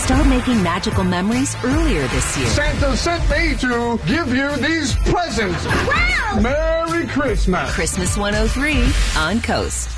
Start making magical memories earlier this year. Santa sent me to give you these presents. Wow! Merry Christmas. Christmas 103 on Coast.